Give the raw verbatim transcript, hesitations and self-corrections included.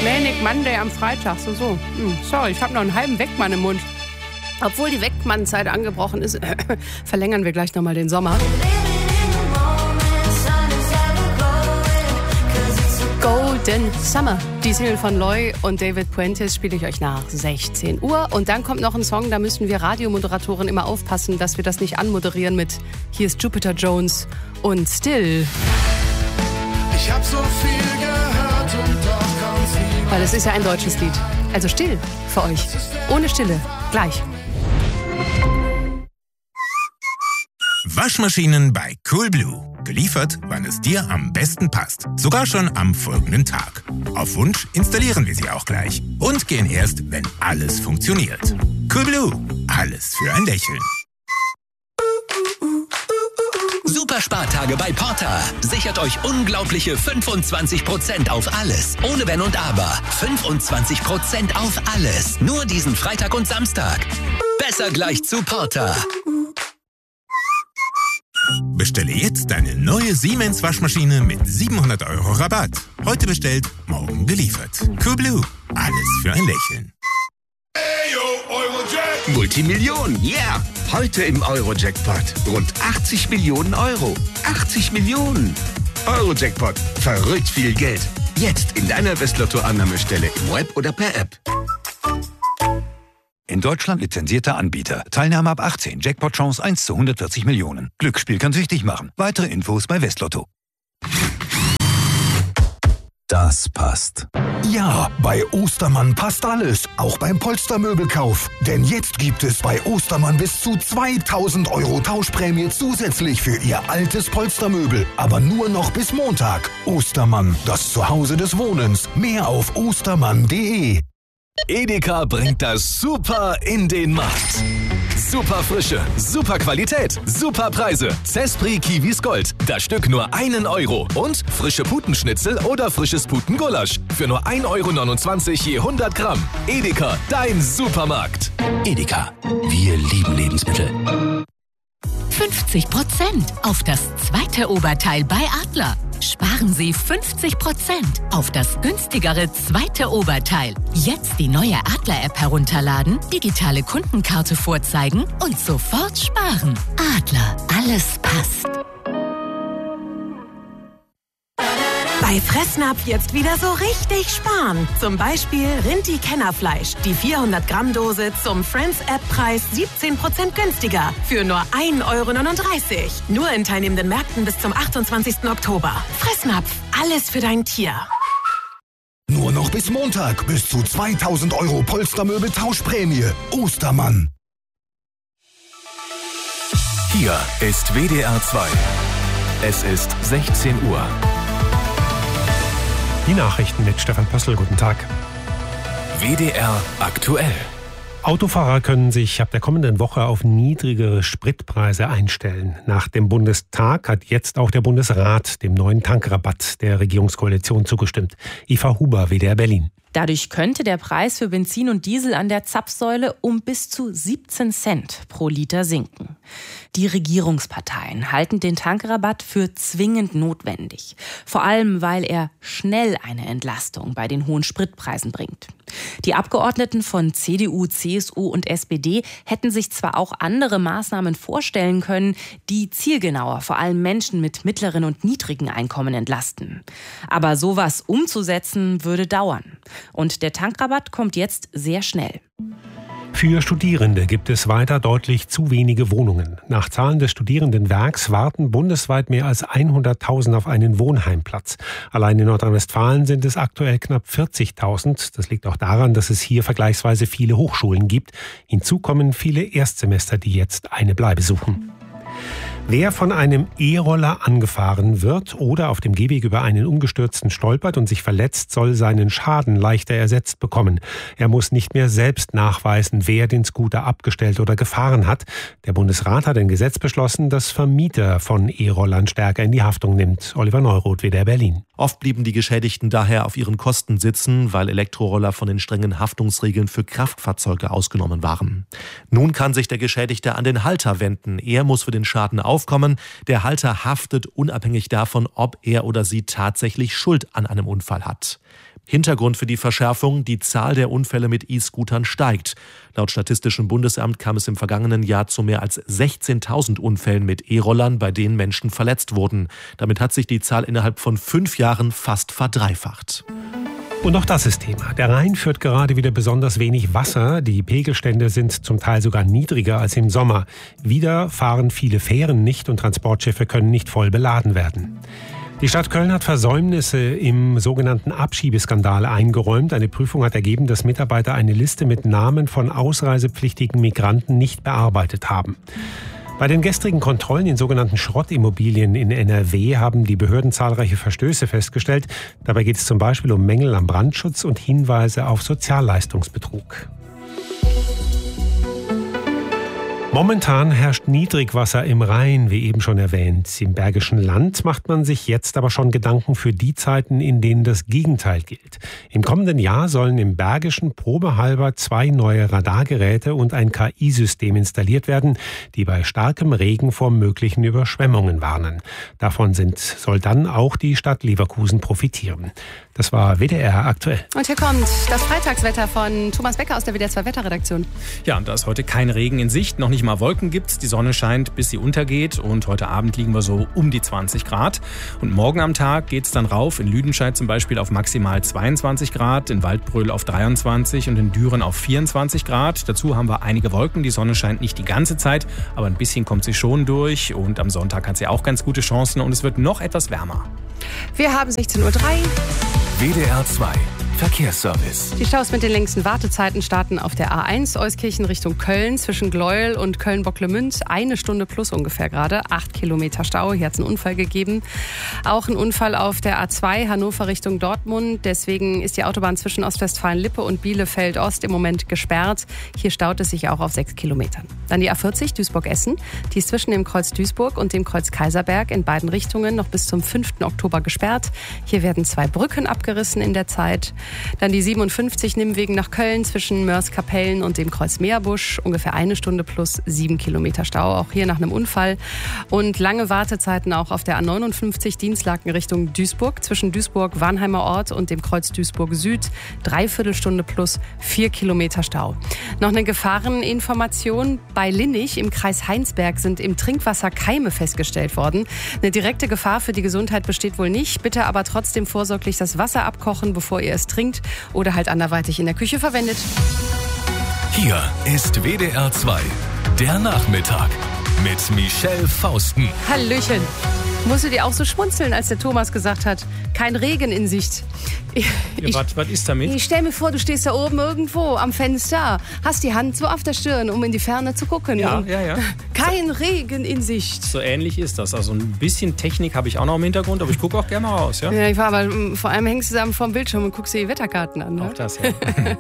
Manic Monday am Freitag, so, so. Hm, sorry, ich habe noch einen halben Weckmann im Mund. Obwohl die Weckmann-Zeit angebrochen ist, äh, verlängern wir gleich nochmal den Sommer. Golden Summer. Die Single von Loy und David Puentes spiele ich euch nach sechzehn Uhr. Und dann kommt noch ein Song, da müssen wir Radiomoderatoren immer aufpassen, dass wir das nicht anmoderieren mit Hier ist Jupiter Jones und Still. Ich hab so viel gehört und doch kommt's nie. Weil es ist ja ein deutsches Lied. Also still für euch. Ohne Stille. Gleich. Waschmaschinen bei Coolblue. Geliefert, wann es dir am besten passt. Sogar schon am folgenden Tag. Auf Wunsch installieren wir sie auch gleich. Und gehen erst, wenn alles funktioniert. Coolblue. Alles für ein Lächeln. Superspartage bei Porter. Sichert euch unglaubliche fünfundzwanzig Prozent auf alles. Ohne Wenn und Aber. fünfundzwanzig Prozent auf alles. Nur diesen Freitag und Samstag. Besser gleich zu Porter. Bestelle jetzt deine neue Siemens Waschmaschine mit siebenhundert Euro Rabatt. Heute bestellt, morgen geliefert. Coolblue. Alles für ein Lächeln. Multimillionen, yeah! Heute im Euro-Jackpot. Rund achtzig Millionen Euro. achtzig Millionen. Euro-Jackpot. Verrückt viel Geld. Jetzt in deiner Westlotto-Annahmestelle im Web oder per App. In Deutschland lizenzierter Anbieter. Teilnahme ab achtzehn. Jackpot-Chance eins zu hundertvierzig Millionen. Glücksspiel kann süchtig machen. Weitere Infos bei Westlotto. Das passt. Ja, bei Ostermann passt alles, auch beim Polstermöbelkauf. Denn jetzt gibt es bei Ostermann bis zu zweitausend Euro Tauschprämie zusätzlich für Ihr altes Polstermöbel. Aber nur noch bis Montag. Ostermann, das Zuhause des Wohnens. Mehr auf ostermann punkt de. Edeka bringt das Super in den Markt. Super Frische, super Qualität, super Preise. Zespri Kiwis Gold, das Stück nur einen Euro. Und frische Putenschnitzel oder frisches Putengulasch für nur ein Euro neunundzwanzig je hundert Gramm. Edeka, dein Supermarkt. Edeka, wir lieben Lebensmittel. fünfzig Prozent auf das zweite Oberteil bei Adler. Sparen Sie fünfzig Prozent auf das günstigere zweite Oberteil. Jetzt die neue Adler-App herunterladen, digitale Kundenkarte vorzeigen und sofort sparen. Adler, alles passt. Bei Fressnapf jetzt wieder so richtig sparen. Zum Beispiel Rinti-Kennerfleisch. Die vierhundert Gramm Dose zum Friends-App-Preis siebzehn Prozent günstiger. Für nur ein Euro neununddreißig. Nur in teilnehmenden Märkten bis zum achtundzwanzigsten Oktober. Fressnapf. Alles für dein Tier. Nur noch bis Montag. Bis zu zweitausend Euro Polstermöbel Tauschprämie. Ostermann. Hier ist W D R zwei. Es ist sechzehn Uhr. Die Nachrichten mit Stefan Pössl. Guten Tag. W D R aktuell. Autofahrer können sich ab der kommenden Woche auf niedrigere Spritpreise einstellen. Nach dem Bundestag hat jetzt auch der Bundesrat dem neuen Tankrabatt der Regierungskoalition zugestimmt. Eva Huber, W D R Berlin. Dadurch könnte der Preis für Benzin und Diesel an der Zapfsäule um bis zu siebzehn Cent pro Liter sinken. Die Regierungsparteien halten den Tankrabatt für zwingend notwendig. Vor allem, weil er schnell eine Entlastung bei den hohen Spritpreisen bringt. Die Abgeordneten von C D U, C S U und S P D hätten sich zwar auch andere Maßnahmen vorstellen können, die zielgenauer vor allem Menschen mit mittleren und niedrigen Einkommen entlasten. Aber sowas umzusetzen würde dauern. Und der Tankrabatt kommt jetzt sehr schnell. Für Studierende gibt es weiter deutlich zu wenige Wohnungen. Nach Zahlen des Studierendenwerks warten bundesweit mehr als hunderttausend auf einen Wohnheimplatz. Allein in Nordrhein-Westfalen sind es aktuell knapp vierzigtausend. Das liegt auch daran, dass es hier vergleichsweise viele Hochschulen gibt. Hinzu kommen viele Erstsemester, die jetzt eine Bleibe suchen. Wer von einem E-Roller angefahren wird oder auf dem Gehweg über einen Umgestürzten stolpert und sich verletzt, soll seinen Schaden leichter ersetzt bekommen. Er muss nicht mehr selbst nachweisen, wer den Scooter abgestellt oder gefahren hat. Der Bundesrat hat ein Gesetz beschlossen, das Vermieter von E-Rollern stärker in die Haftung nimmt. Oliver Neuroth, W D R Berlin. Oft blieben die Geschädigten daher auf ihren Kosten sitzen, weil Elektroroller von den strengen Haftungsregeln für Kraftfahrzeuge ausgenommen waren. Nun kann sich der Geschädigte an den Halter wenden. Er muss für den Schaden aufkommen. Der Halter haftet unabhängig davon, ob er oder sie tatsächlich Schuld an einem Unfall hat. Hintergrund für die Verschärfung: die Zahl der Unfälle mit E-Scootern steigt. Laut Statistischem Bundesamt kam es im vergangenen Jahr zu mehr als sechzehntausend Unfällen mit E-Rollern, bei denen Menschen verletzt wurden. Damit hat sich die Zahl innerhalb von fünf Jahren fast verdreifacht. Und auch das ist Thema. Der Rhein führt gerade wieder besonders wenig Wasser. Die Pegelstände sind zum Teil sogar niedriger als im Sommer. Wieder fahren viele Fähren nicht und Transportschiffe können nicht voll beladen werden. Die Stadt Köln hat Versäumnisse im sogenannten Abschiebeskandal eingeräumt. Eine Prüfung hat ergeben, dass Mitarbeiter eine Liste mit Namen von ausreisepflichtigen Migranten nicht bearbeitet haben. Bei den gestrigen Kontrollen in sogenannten Schrottimmobilien in N R W haben die Behörden zahlreiche Verstöße festgestellt. Dabei geht es zum Beispiel um Mängel am Brandschutz und Hinweise auf Sozialleistungsbetrug. Momentan herrscht Niedrigwasser im Rhein, wie eben schon erwähnt. Im Bergischen Land macht man sich jetzt aber schon Gedanken für die Zeiten, in denen das Gegenteil gilt. Im kommenden Jahr sollen im Bergischen probehalber zwei neue Radargeräte und ein K I-System installiert werden, die bei starkem Regen vor möglichen Überschwemmungen warnen. Davon sind, soll dann auch die Stadt Leverkusen profitieren. Das war W D R aktuell. Und hier kommt das Freitagswetter von Thomas Becker aus der W D R zwei Wetterredaktion. Ja, da ist heute kein Regen in Sicht, noch nicht mal Wolken gibt's. Die Sonne scheint, bis sie untergeht, und heute Abend liegen wir so um die zwanzig Grad. Und morgen am Tag geht's dann rauf, in Lüdenscheid zum Beispiel auf maximal zweiundzwanzig Grad, in Waldbröl auf dreiundzwanzig und in Düren auf vierundzwanzig Grad. Dazu haben wir einige Wolken, die Sonne scheint nicht die ganze Zeit, aber ein bisschen kommt sie schon durch, und am Sonntag hat sie auch ganz gute Chancen und es wird noch etwas wärmer. Wir haben sechzehn Uhr drei. W D R zwei Verkehrsservice. Die Staus mit den längsten Wartezeiten starten auf der A eins Euskirchen Richtung Köln zwischen Gleuel und Köln-Bocklemünd. Eine Stunde plus ungefähr gerade. Acht Kilometer Stau. Hier hat es einen Unfall gegeben. Auch ein Unfall auf der A zwei Hannover Richtung Dortmund. Deswegen ist die Autobahn zwischen Ostwestfalen-Lippe und Bielefeld-Ost im Moment gesperrt. Hier staut es sich auch auf sechs Kilometern. Dann die A vierzig Duisburg-Essen. Die ist zwischen dem Kreuz Duisburg und dem Kreuz Kaiserberg in beiden Richtungen noch bis zum fünften Oktober gesperrt. Hier werden zwei Brücken abgerissen in der Zeit. Dann die siebenundfünfzig Nimwegen nach Köln zwischen Mörs-Kapellen und dem Kreuz Meerbusch. Ungefähr eine Stunde plus sieben Kilometer Stau, auch hier nach einem Unfall. Und lange Wartezeiten auch auf der A neunundfünfzig Dienstlaken Richtung Duisburg zwischen Duisburg-Warnheimer Ort und dem Kreuz Duisburg Süd. Dreiviertel Stunde plus vier Kilometer Stau. Noch eine Gefahreninformation. Bei Linnich im Kreis Heinsberg sind im Trinkwasser Keime festgestellt worden. Eine direkte Gefahr für die Gesundheit besteht wohl nicht. Bitte aber trotzdem vorsorglich das Wasser abkochen, bevor ihr es trinkt oder halt anderweitig in der Küche verwendet. Hier ist W D R zwei, der Nachmittag mit Michelle Fausten. Hallöchen. Musst du dir auch so schmunzeln, als der Thomas gesagt hat, kein Regen in Sicht? Ich, ja, was, was ist damit? Ich stell mir vor, du stehst da oben irgendwo am Fenster, hast die Hand so auf der Stirn, um in die Ferne zu gucken. Ja, ja, ja. Kein Regen in Sicht. So ähnlich ist das. Also ein bisschen Technik habe ich auch noch im Hintergrund, aber ich gucke auch gerne mal raus. Ja, ja ich war aber vor allem hängst du da vor dem Bildschirm und guckst dir die Wetterkarten an. Ne? Auch das, ja.